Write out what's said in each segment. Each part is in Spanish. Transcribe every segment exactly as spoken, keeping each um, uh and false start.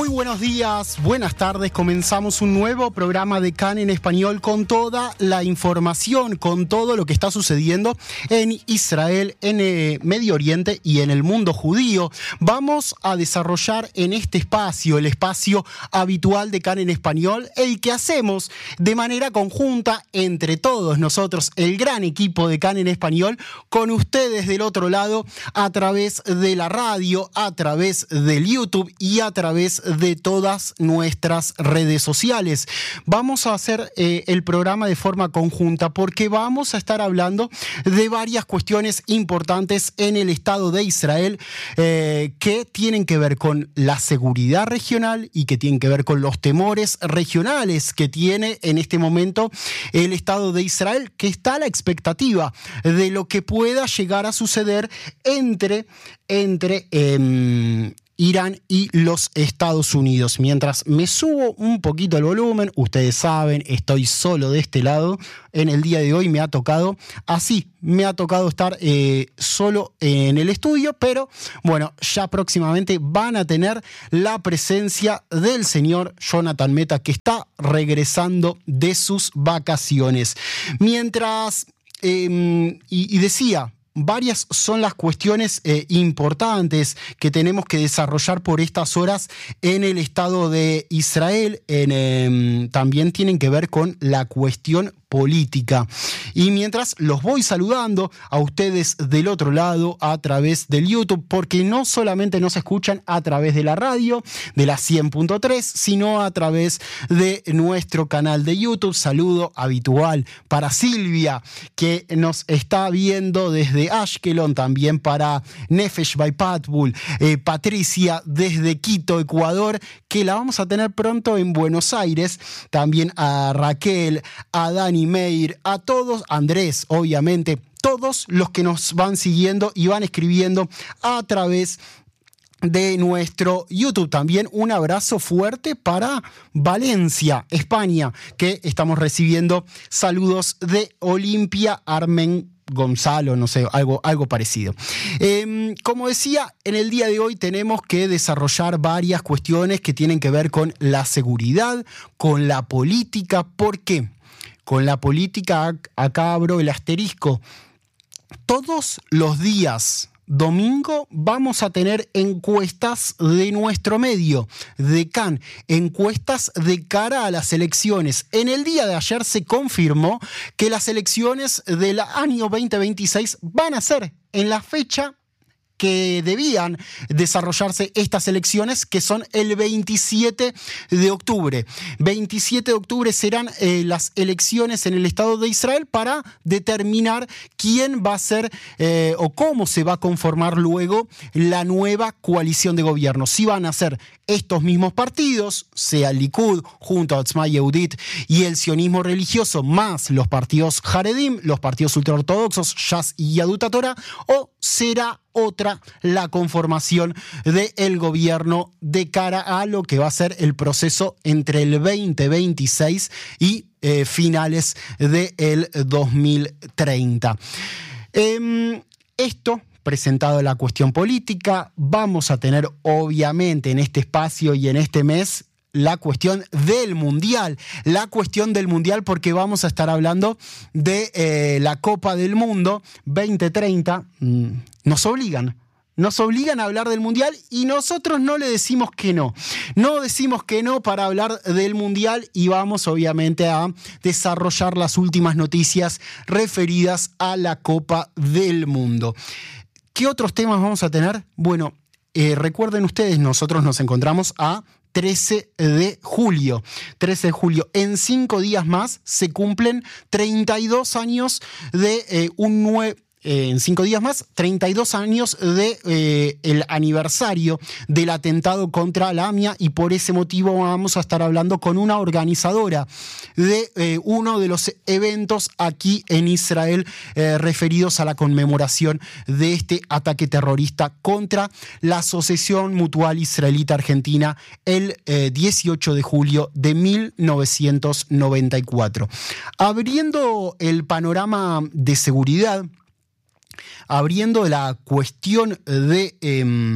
Muy buenos días, buenas tardes. Comenzamos un nuevo programa de CAN en español con toda la información, con todo lo que está sucediendo en Israel, en eh, Medio Oriente y en el mundo judío. Vamos a desarrollar en este espacio, el espacio habitual de CAN en español, el que hacemos de manera conjunta entre todos nosotros, el gran equipo de CAN en español, con ustedes del otro lado, a través de la radio, a través del YouTube y a través de todas nuestras redes sociales. Vamos a hacer eh, el programa de forma conjunta porque vamos a estar hablando de varias cuestiones importantes en el Estado de Israel eh, que tienen que ver con la seguridad regional y que tienen que ver con los temores regionales que tiene en este momento el Estado de Israel, que está a la expectativa de lo que pueda llegar a suceder entre, entre eh, Irán y los Estados Unidos. Mientras me subo un poquito el volumen, ustedes saben, estoy solo de este lado. En el día de hoy me ha tocado así, me ha tocado estar eh, solo en el estudio, pero bueno, ya próximamente van a tener la presencia del señor Jonathan Meta, que está regresando de sus vacaciones. Mientras, eh, y, y decía, varias son las cuestiones eh, importantes que tenemos que desarrollar por estas horas en el Estado de Israel. En, eh, también tienen que ver con la cuestión política. Y mientras los voy saludando a ustedes del otro lado a través del YouTube, porque no solamente nos escuchan a través de la radio, de la cien punto tres, sino a través de nuestro canal de YouTube. Saludo habitual para Silvia, que nos está viendo desde Ashkelon, también para Nefesh by Patbull, eh, Patricia desde Quito, Ecuador, que la vamos a tener pronto en Buenos Aires, también a Raquel, a Dani Meir, a todos, Andrés, obviamente, todos los que nos van siguiendo y van escribiendo a través de nuestro YouTube. También un abrazo fuerte para Valencia, España, que estamos recibiendo saludos de Olimpia Armen Gonzalo, no sé, algo, algo parecido. Eh, como decía, en el día de hoy tenemos que desarrollar varias cuestiones que tienen que ver con la seguridad, con la política. ¿Por qué? Con la política, acá abro el asterisco. Todos los días domingo vamos a tener encuestas de nuestro medio, de CAN, encuestas de cara a las elecciones. En el día de ayer se confirmó que las elecciones del año veinte veintiséis van a ser en la fecha que debían desarrollarse estas elecciones, que son el veintisiete de octubre. veintisiete de octubre serán eh, las elecciones en el Estado de Israel para determinar quién va a ser eh, o cómo se va a conformar luego la nueva coalición de gobierno. Si van a ser estos mismos partidos, sea el Likud junto a Otzma Yehudit y el sionismo religioso, más los partidos Haredim, los partidos ultraortodoxos, Shas y Yadut HaTorah, o será otra la conformación del gobierno de cara a lo que va a ser el proceso entre el veinte veintiséis y eh, finales del dos mil treinta. Eh, esto presentado la cuestión política, vamos a tener obviamente en este espacio y en este mes la cuestión del Mundial, la cuestión del Mundial porque vamos a estar hablando de eh, la Copa del Mundo veinte treinta. Nos obligan, nos obligan a hablar del Mundial y nosotros no le decimos que no. No decimos que no para hablar del Mundial y vamos obviamente a desarrollar las últimas noticias referidas a la Copa del Mundo. ¿Qué otros temas vamos a tener? Bueno, eh, recuerden ustedes, nosotros nos encontramos a trece de julio. trece de julio. En cinco días más se cumplen treinta y dos años de eh, un nuevo... Eh, en cinco días más, treinta y dos años de eh, el aniversario del atentado contra la AMIA, y por ese motivo vamos a estar hablando con una organizadora de eh, uno de los eventos aquí en Israel eh, referidos a la conmemoración de este ataque terrorista contra la Asociación Mutual Israelita Argentina el eh, dieciocho de julio de mil novecientos noventa y cuatro. Abriendo el panorama de seguridad, abriendo la cuestión de, eh,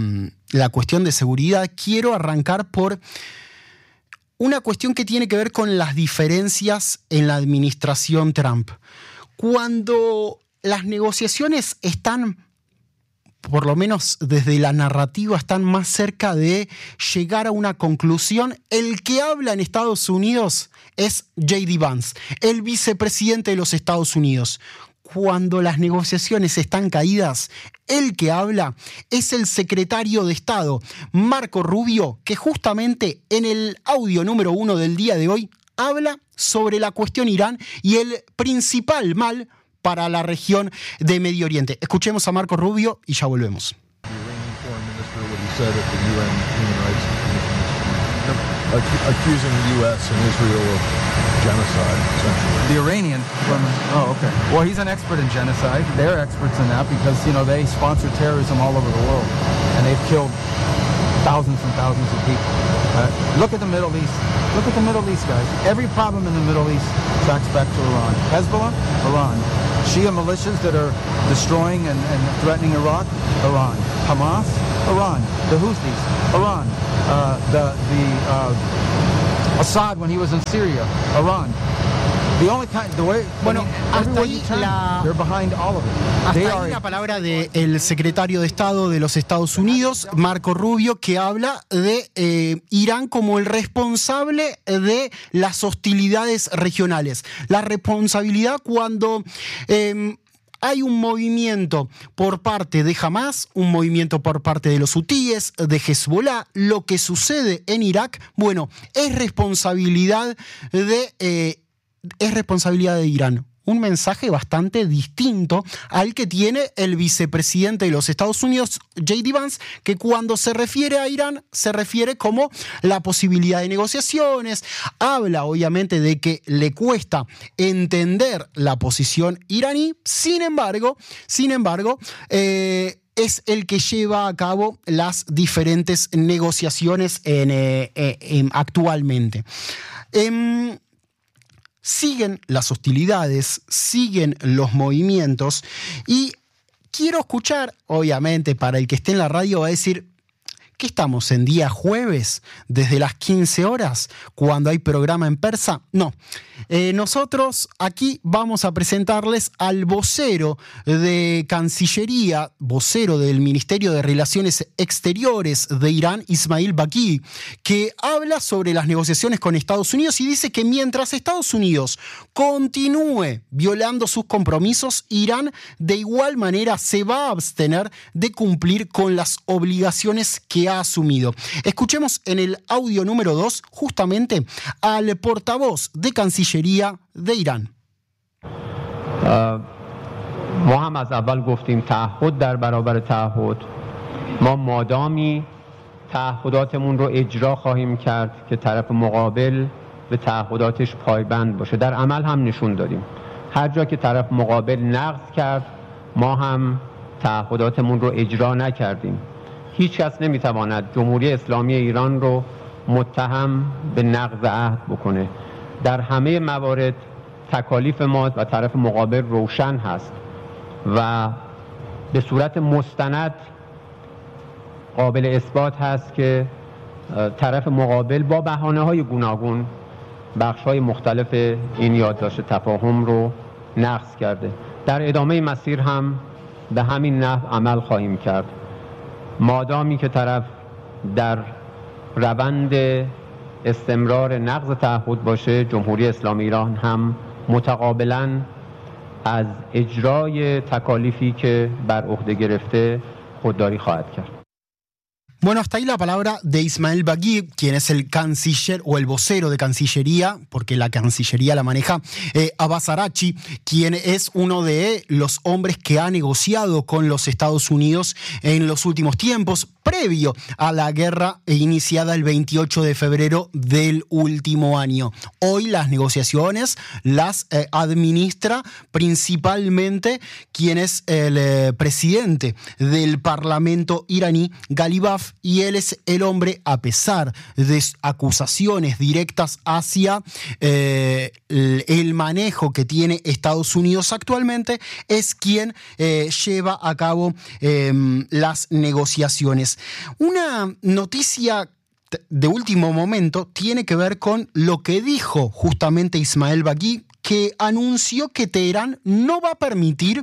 la cuestión de seguridad, quiero arrancar por una cuestión que tiene que ver con las diferencias en la administración Trump. Cuando las negociaciones están, por lo menos desde la narrativa, están más cerca de llegar a una conclusión, el que habla en Estados Unidos es J D Vance, el vicepresidente de los Estados Unidos. Cuando las negociaciones están caídas, el que habla es el secretario de Estado, Marco Rubio, que justamente en el audio número uno del día de hoy habla sobre la cuestión Irán y el principal mal para la región de Medio Oriente. Escuchemos a Marco Rubio y ya volvemos. Accusing the U S and Israel of genocide, essentially. The Iranian? Oh, okay. Well, he's an expert in genocide. They're experts in that because, you know, they sponsor terrorism all over the world. And they've killed thousands and thousands of people. Uh, look at the Middle East. Look at the Middle East, guys. Every problem in the Middle East tracks back to Iran. Hezbollah? Iran. Shia militias that are destroying and, and threatening Iraq? Iran. Hamas? Iran. The Houthis? Iran. Uh, the the uh, Assad when he was in Syria, Iran. The only kind, the way, bueno, I mean, hasta ahí turn, la, they're behind all of it. hasta They ahí are, la palabra del secretario de Estado de los Estados Unidos, Marco Rubio, que habla de eh, Irán como el responsable de las hostilidades regionales. La responsabilidad cuando eh, hay un movimiento por parte de Hamas, un movimiento por parte de los hutíes, de Hezbollah. Lo que sucede en Irak, bueno, es responsabilidad de, eh, es responsabilidad de Irán. Un mensaje bastante distinto al que tiene el vicepresidente de los Estados Unidos, J D Vance, que cuando se refiere a Irán se refiere como la posibilidad de negociaciones. Habla obviamente de que le cuesta entender la posición iraní, sin embargo, sin embargo, eh, es el que lleva a cabo las diferentes negociaciones en, eh, eh, en, actualmente. Eh, Siguen las hostilidades, siguen los movimientos y quiero escuchar, obviamente, para el que esté en la radio va a decir que estamos en día jueves desde las quince horas cuando hay programa en persa. No, eh, nosotros aquí vamos a presentarles al vocero de Cancillería, vocero del Ministerio de Relaciones Exteriores de Irán, Ismail Baqi, que habla sobre las negociaciones con Estados Unidos y dice que mientras Estados Unidos continúe violando sus compromisos, Irán de igual manera se va a abstener de cumplir con las obligaciones que ha asumido. Escuchemos en el audio número dos justamente al portavoz de Cancillería de Irán. ما هم از اول گفتیم تعهد در برابر تعهد، ما مادامی تعهداتمون رو اجرا خواهیم کرد که طرف مقابل به تعهداتش پایبند باشه. در عمل هم نشون دادیم. هر جا که طرف مقابل نقض کرد ما هم تعهداتمون رو اجرا نکردیم. هیچ کس نمیتواند جمهوری اسلامی ایران رو متهم به نقض عهد بکنه. در همه موارد تکالیف ما و طرف مقابل روشن هست و به صورت مستند قابل اثبات هست که طرف مقابل با بهانه‌های گوناگون بخش‌های مختلف این یادداشت تفاهم رو نقض کرده. در ادامه مسیر هم به همین نحو عمل خواهیم کرد. مادامی که طرف در روند استمرار نقض تعهد باشه، جمهوری اسلامی ایران هم متقابلاً از اجرای تکالیفی که بر عهده گرفته خودداری خواهد کرد. Bueno, hasta ahí la palabra de Ismail Baqi, quien es el canciller o el vocero de Cancillería, porque la Cancillería la maneja eh, Abbas Araghchi, quien es uno de los hombres que ha negociado con los Estados Unidos en los últimos tiempos, previo a la guerra iniciada el veintiocho de febrero del último año. Hoy las negociaciones las eh, administra principalmente quien es el eh, presidente del Parlamento iraní, Ghalibaf, Zarif, y él es el hombre, a pesar de acusaciones directas hacia eh, el manejo que tiene Estados Unidos actualmente, es quien eh, lleva a cabo eh, las negociaciones. Una noticia de último momento tiene que ver con lo que dijo justamente Ismael Bagui, que anunció que Teherán no va a permitir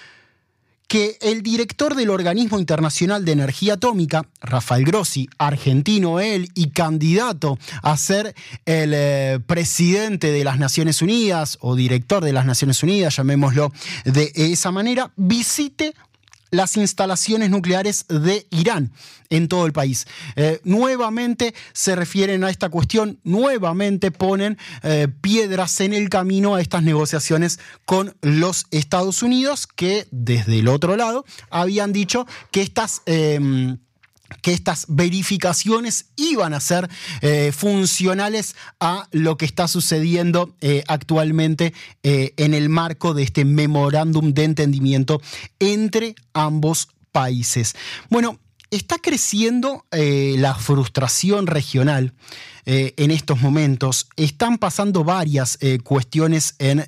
que el director del Organismo Internacional de Energía Atómica, Rafael Grossi, argentino él y candidato a ser el eh, presidente de las Naciones Unidas o director de las Naciones Unidas, llamémoslo de esa manera, visite las instalaciones nucleares de Irán en todo el país. Eh, nuevamente se refieren a esta cuestión, nuevamente ponen eh, piedras en el camino a estas negociaciones con los Estados Unidos, que desde el otro lado habían dicho que estas... Eh, que estas verificaciones iban a ser eh, funcionales a lo que está sucediendo eh, actualmente eh, en el marco de este memorándum de entendimiento entre ambos países. Bueno, está creciendo eh, la frustración regional eh, en estos momentos. Están pasando varias eh, cuestiones en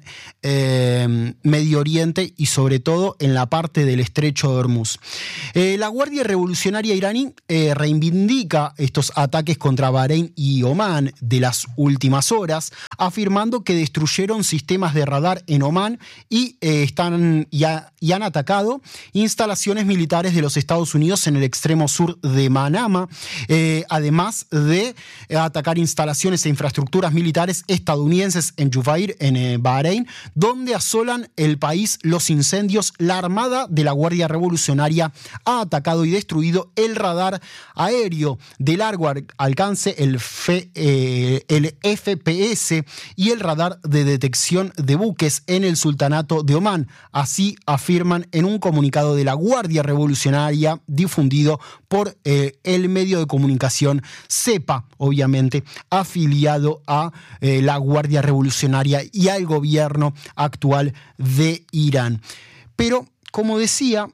eh, Medio Oriente y sobre todo en la parte del Estrecho de Hormuz. Eh, la Guardia Revolucionaria iraní eh, reivindica estos ataques contra Bahrein y Omán de las últimas horas, afirmando que destruyeron sistemas de radar en Omán y, eh, están, y, ha, y han atacado instalaciones militares de los Estados Unidos en el extremo sur de Manama, eh, además de atacar instalaciones e infraestructuras militares estadounidenses en Jubair, en eh, Bahrein, donde asolan el país los incendios. La Armada de la Guardia Revolucionaria ha atacado y destruido el radar aéreo de largo alcance, el, F, eh, el F P S, y el radar de detección de buques en el Sultanato de Omán. Así afirman en un comunicado de la Guardia Revolucionaria difundido por eh, el medio de comunicación CEPA, obviamente afiliado a eh, la Guardia Revolucionaria y al gobierno actual de Irán. Pero, como decía,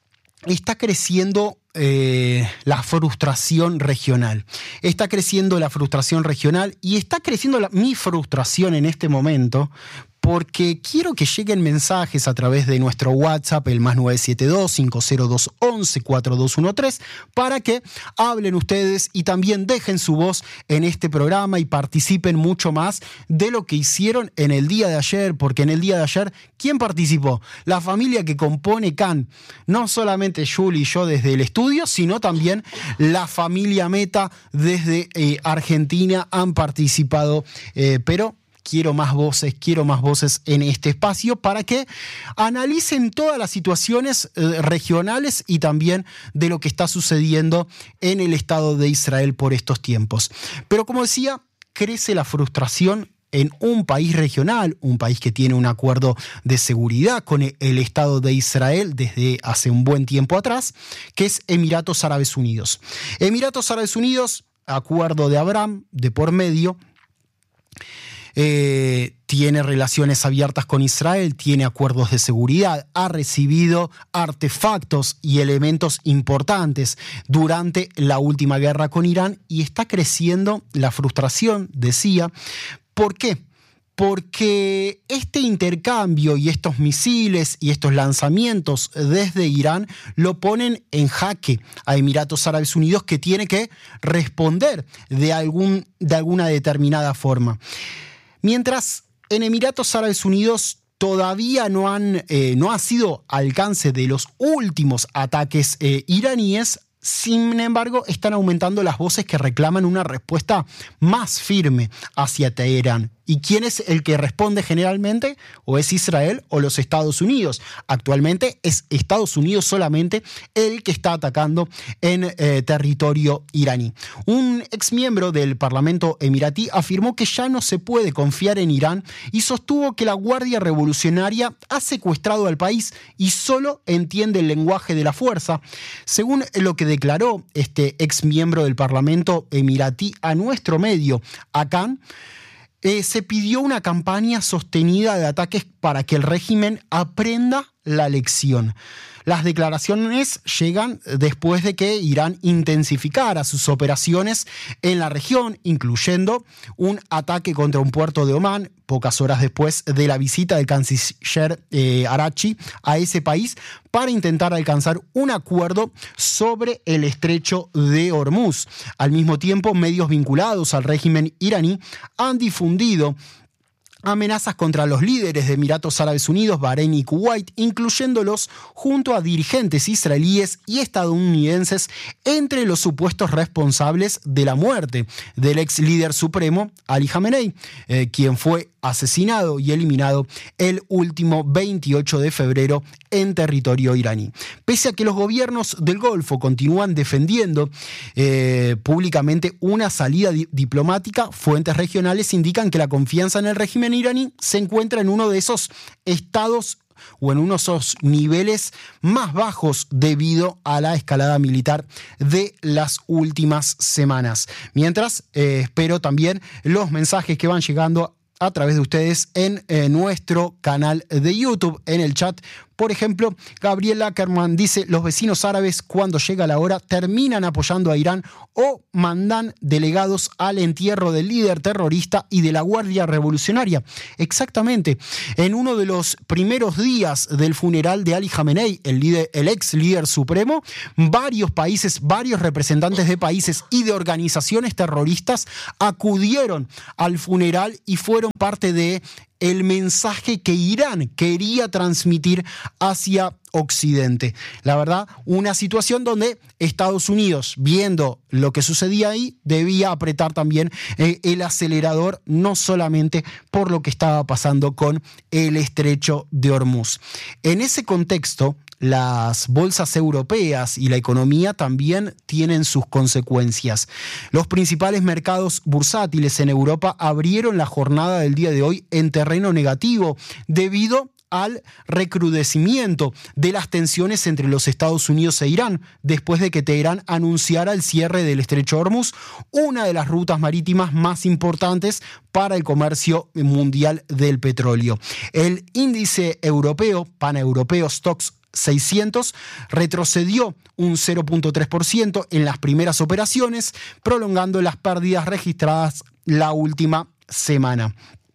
está creciendo eh, la frustración regional. Está creciendo la frustración regional y está creciendo la, mi frustración en este momento, porque quiero que lleguen mensajes a través de nuestro WhatsApp, el más nueve siete dos, cinco cero dos, once, cuatro dos uno tres, para que hablen ustedes y también dejen su voz en este programa y participen mucho más de lo que hicieron en el día de ayer, porque en el día de ayer, ¿quién participó? La familia que compone Can, no solamente Julie y yo desde el estudio, sino también la familia Meta desde eh, Argentina han participado, eh, pero... Quiero más voces, quiero más voces en este espacio para que analicen todas las situaciones eh, regionales y también de lo que está sucediendo en el Estado de Israel por estos tiempos. Pero como decía, crece la frustración en un país regional, un país que tiene un acuerdo de seguridad con el Estado de Israel desde hace un buen tiempo atrás, que es Emiratos Árabes Unidos. Emiratos Árabes Unidos, acuerdo de Abraham, de por medio, Eh, tiene relaciones abiertas con Israel, tiene acuerdos de seguridad, ha recibido artefactos y elementos importantes durante la última guerra con Irán y está creciendo la frustración, decía. ¿Por qué? Porque este intercambio y estos misiles y estos lanzamientos desde Irán lo ponen en jaque a Emiratos Árabes Unidos, que tiene que responder de, algún, de alguna determinada forma. Mientras en Emiratos Árabes Unidos todavía no, han, eh, no ha sido alcance de los últimos ataques eh, iraníes, sin embargo, están aumentando las voces que reclaman una respuesta más firme hacia Teherán. ¿Y quién es el que responde generalmente? O es Israel o los Estados Unidos. Actualmente es Estados Unidos solamente el que está atacando en eh, territorio iraní. Un exmiembro del Parlamento emiratí afirmó que ya no se puede confiar en Irán y sostuvo que la Guardia Revolucionaria ha secuestrado al país y solo entiende el lenguaje de la fuerza. Según lo que declaró este exmiembro del Parlamento emiratí a nuestro medio, Akan, Eh, se pidió una campaña sostenida de ataques para que el régimen aprenda la lección. Las declaraciones llegan después de que Irán intensificara sus operaciones en la región, incluyendo un ataque contra un puerto de Omán, pocas horas después de la visita del canciller eh, Araghchi a ese país, para intentar alcanzar un acuerdo sobre el estrecho de Hormuz. Al mismo tiempo, medios vinculados al régimen iraní han difundido amenazas contra los líderes de Emiratos Árabes Unidos, Bahrein y Kuwait, incluyéndolos junto a dirigentes israelíes y estadounidenses entre los supuestos responsables de la muerte del ex líder supremo Ali Khamenei, eh, quien fue asesinado y eliminado el último veintiocho de febrero en territorio iraní. Pese a que los gobiernos del Golfo continúan defendiendo eh, públicamente una salida di- diplomática, fuentes regionales indican que la confianza en el régimen iraní se encuentra en uno de esos estados o en unos esos niveles más bajos debido a la escalada militar de las últimas semanas. Mientras, eh, espero también los mensajes que van llegando a través de ustedes en eh, nuestro canal de YouTube, en el chat. Por ejemplo, Gabriel Ackerman dice: los vecinos árabes, cuando llega la hora, terminan apoyando a Irán o mandan delegados al entierro del líder terrorista y de la Guardia Revolucionaria. Exactamente. En uno de los primeros días del funeral de Ali Khamenei, el, líder, el ex líder supremo, varios países, varios representantes de países y de organizaciones terroristas acudieron al funeral y fueron parte de el mensaje que Irán quería transmitir hacia Occidente. La verdad, una situación donde Estados Unidos, viendo lo que sucedía ahí, debía apretar también eh, el acelerador, no solamente por lo que estaba pasando con el estrecho de Hormuz. En ese contexto, las bolsas europeas y la economía también tienen sus consecuencias. Los principales mercados bursátiles en Europa abrieron la jornada del día de hoy en terreno negativo debido al recrudecimiento de las tensiones entre los Estados Unidos e Irán, después de que Teherán anunciara el cierre del estrecho de Hormuz, una de las rutas marítimas más importantes para el comercio mundial del petróleo. El índice europeo, paneuropeo Stocks seiscientos, retrocedió un cero punto tres por ciento en las primeras operaciones, prolongando las pérdidas registradas la última semana,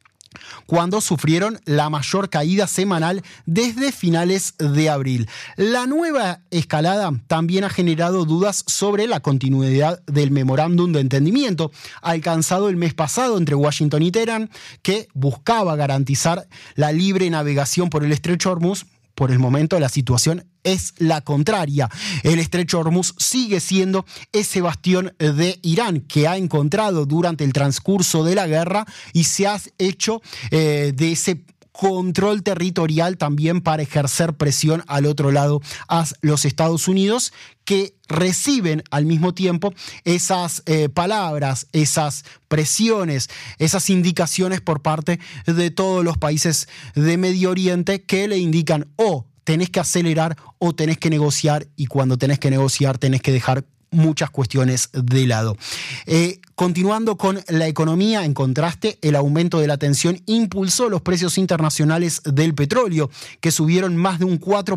cuando sufrieron la mayor caída semanal desde finales de abril. La nueva escalada también ha generado dudas sobre la continuidad del memorándum de entendimiento alcanzado el mes pasado entre Washington y Teherán, que buscaba garantizar la libre navegación por el estrecho de Hormuz. Por el momento la situación es la contraria. El estrecho de Hormuz sigue siendo ese bastión de Irán que ha encontrado durante el transcurso de la guerra y se ha hecho eh, de ese control territorial también para ejercer presión al otro lado a los Estados Unidos, que reciben al mismo tiempo esas eh, palabras, esas presiones, esas indicaciones por parte de todos los países de Medio Oriente que le indican o tenés que acelerar o tenés que negociar, y cuando tenés que negociar tenés que dejar muchas cuestiones de lado. Eh, continuando con la economía, en contraste, el aumento de la tensión impulsó los precios internacionales del petróleo, que subieron más de un cuatro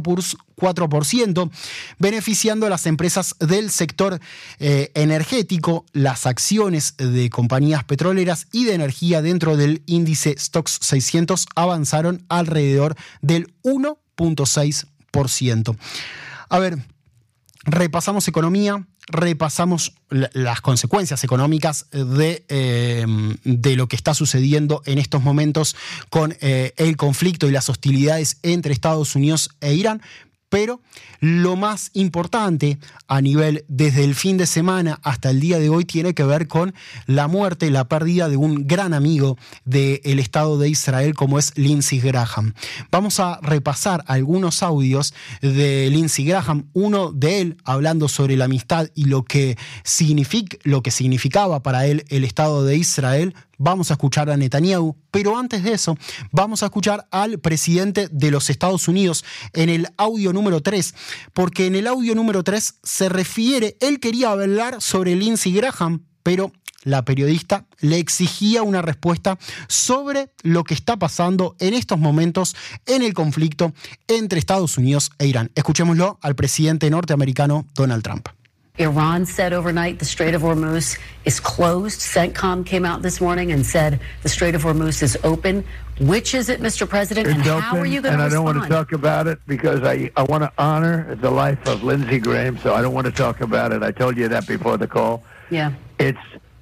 por ciento, beneficiando a las empresas del sector eh, energético. Las acciones de compañías petroleras y de energía dentro del índice Stocks seiscientos avanzaron alrededor del uno punto seis por ciento. A ver, repasamos economía. Repasamos las consecuencias económicas de, eh, de lo que está sucediendo en estos momentos con eh, el conflicto y las hostilidades entre Estados Unidos e Irán. Pero lo más importante a nivel desde el fin de semana hasta el día de hoy tiene que ver con la muerte, la pérdida de un gran amigo del Estado de Israel como es Lindsey Graham. Vamos a repasar algunos audios de Lindsey Graham, uno de él hablando sobre la amistad y lo que, signific- lo que significaba para él el Estado de Israel. Vamos a escuchar a Netanyahu, pero antes de eso vamos a escuchar al presidente de los Estados Unidos en el audio número tres, porque en el audio número tres se refiere, él quería hablar sobre Lindsey Graham, pero la periodista, le exigía una respuesta sobre lo que está pasando en estos momentos en el conflicto entre Estados Unidos e Irán. Escuchémoslo al presidente norteamericano Donald Trump. Iran said overnight the Strait of Hormuz is closed. CENTCOM came out this morning and said the Strait of Hormuz is open. Which is it, Mister President, it's and open, how are you going to respond? And I don't want to talk about it because I, I want to honor the life of Lindsey Graham, so I don't want to talk about it. I told you that before the call. Yeah. It's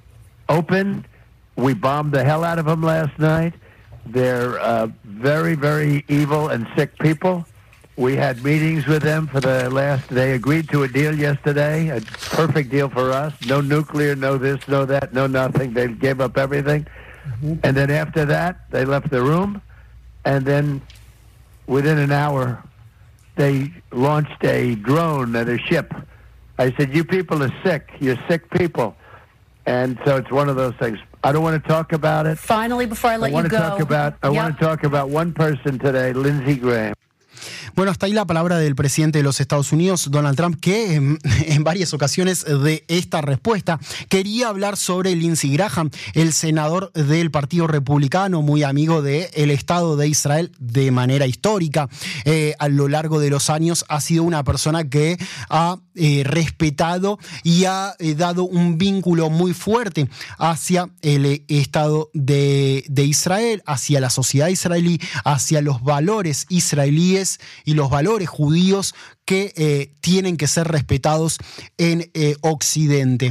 open. We bombed the hell out of them last night. They're uh, very, very evil and sick people. We had meetings with them for the last, they agreed to a deal yesterday, a perfect deal for us. No nuclear, no this, no that, no nothing. They gave up everything. Mm-hmm. And then after that, they left the room. And then within an hour, they launched a drone at a ship. I said, you people are sick. You're sick people. And so it's one of those things. I don't want to talk about it. Finally, before I let I want you to go. Talk about, I yep. want to talk about one person today, Lindsey Graham. Bueno, hasta ahí la palabra del presidente de los Estados Unidos, Donald Trump, que en, en varias ocasiones de esta respuesta quería hablar sobre Lindsey Graham, el senador del Partido Republicano, muy amigo del Estado de Israel de manera histórica. Eh, a lo largo de los años ha sido una persona que ha eh, respetado y ha eh, dado un vínculo muy fuerte hacia el eh, Estado de, de Israel, hacia la sociedad israelí, hacia los valores israelíes y los valores judíos que eh, tienen que ser respetados en eh, Occidente.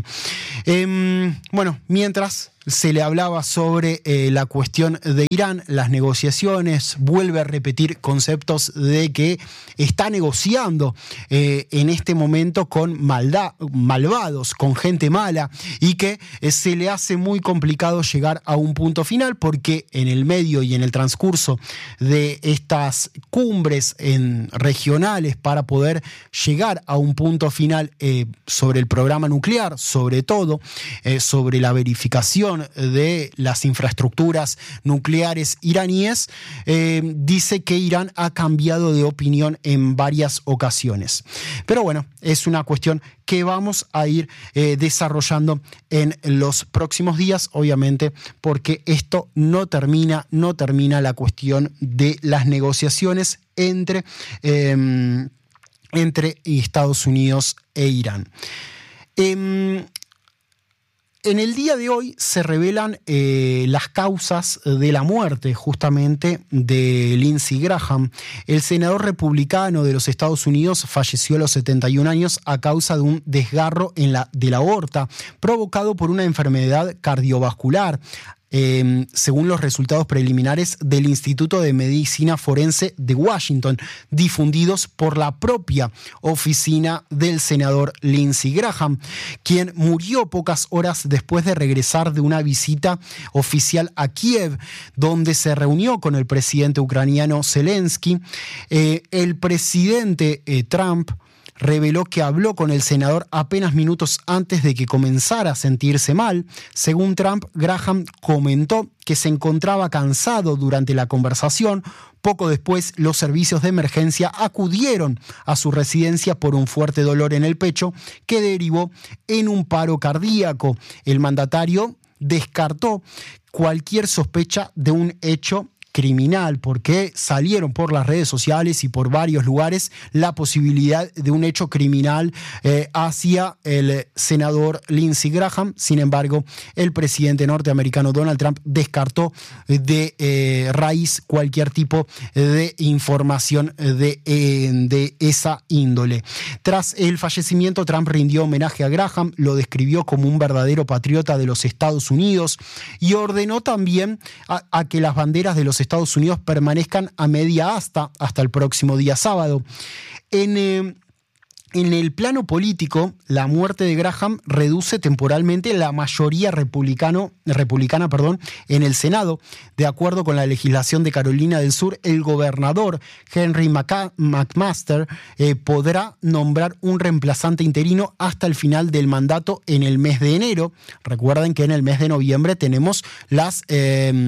Eh, bueno, mientras se le hablaba sobre eh, la cuestión de Irán, las negociaciones, vuelve a repetir conceptos de que está negociando eh, en este momento con maldad, malvados, con gente mala, y que eh, se le hace muy complicado llegar a un punto final porque en el medio y en el transcurso de estas cumbres en, regionales para poder llegar a un punto final eh, sobre el programa nuclear, sobre todo eh, sobre la verificación de las infraestructuras nucleares iraníes, eh, dice que Irán ha cambiado de opinión en varias ocasiones. Pero bueno, es una cuestión que vamos a ir eh, desarrollando en los próximos días, obviamente, porque esto no termina, no termina la cuestión de las negociaciones entre, eh, entre Estados Unidos e Irán. Eh, En el día de hoy se revelan eh, las causas de la muerte justamente de Lindsey Graham. El senador republicano de los Estados Unidos falleció a los setenta y un años a causa de un desgarro en la, de la aorta provocado por una enfermedad cardiovascular. Eh, según los resultados preliminares del Instituto de Medicina Forense de Washington, difundidos por la propia oficina del senador Lindsey Graham, quien murió pocas horas después de regresar de una visita oficial a Kiev, donde se reunió con el presidente ucraniano Zelensky. Eh, el presidente eh, Trump reveló que habló con el senador apenas minutos antes de que comenzara a sentirse mal. Según Trump, Graham comentó que se encontraba cansado durante la conversación. Poco después, los servicios de emergencia acudieron a su residencia por un fuerte dolor en el pecho que derivó en un paro cardíaco. El mandatario descartó cualquier sospecha de un hecho criminal, porque salieron por las redes sociales y por varios lugares la posibilidad de un hecho criminal eh, hacia el senador Lindsey Graham. Sin embargo, el presidente norteamericano Donald Trump descartó de eh, raíz cualquier tipo de información de, eh, de esa índole. Tras el fallecimiento, Trump rindió homenaje a Graham, lo describió como un verdadero patriota de los Estados Unidos y ordenó también a, a que las banderas de los Estados Unidos permanezcan a media asta hasta el próximo día sábado. En, eh, en el plano político, la muerte de Graham reduce temporalmente la mayoría republicano, republicana perdón, en el Senado. De acuerdo con la legislación de Carolina del Sur, el gobernador Henry McMaster eh, podrá nombrar un reemplazante interino hasta el final del mandato en el mes de enero. Recuerden que en el mes de noviembre tenemos las... Eh,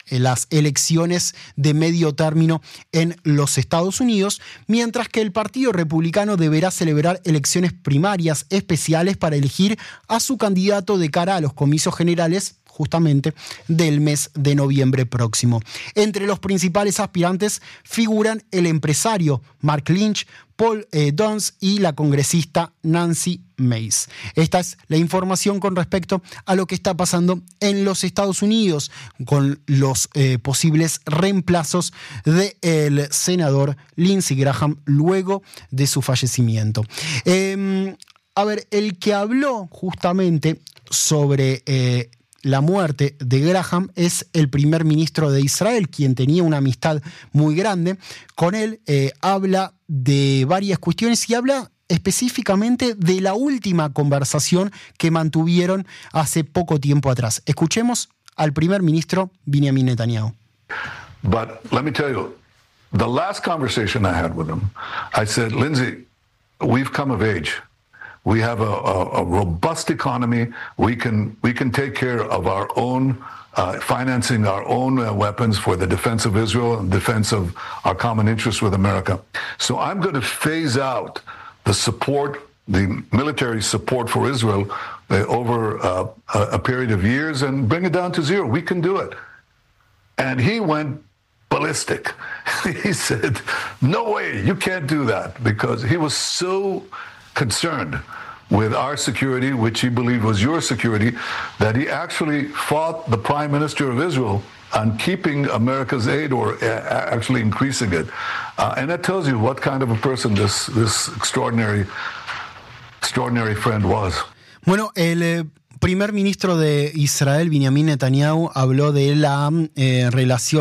las elecciones de medio término en los Estados Unidos, mientras que el Partido Republicano deberá celebrar elecciones primarias especiales para elegir a su candidato de cara a los comicios generales justamente del mes de noviembre próximo. Entre los principales aspirantes figuran el empresario Mark Lynch, Paul eh, Dunst y la congresista Nancy Mace. Esta es la información con respecto a lo que está pasando en los Estados Unidos con los eh, posibles reemplazos del senador Lindsey Graham luego de su fallecimiento. Eh, a ver, el que habló justamente sobre eh, la muerte de Graham es el primer ministro de Israel, quien tenía una amistad muy grande con él. Eh, habla de varias cuestiones y habla específicamente de la última conversación que mantuvieron hace poco tiempo atrás. Escuchemos al primer ministro Benjamin Netanyahu. But let me tell you, the last conversation I had with him, I said, Lindsey, we've come of age. We have a, a, a robust economy. We can we can take care of our own uh, financing our own uh, weapons for the defense of Israel and defense of our common interests with America. So I'm going to phase out the support, the military support for Israel uh, over uh, a period of years and bring it down to zero. We can do it. And he went ballistic. He said, no way, you can't do that, because he was so concerned with our security, which he believed was your security, that he actually fought the Prime Minister of Israel on keeping America's aid or actually increasing it. Uh, and that tells you what kind of a person this, this extraordinary, extraordinary friend was. Bueno, el eh, primer ministro de Israel, Benjamin Netanyahu, habló de la eh, relación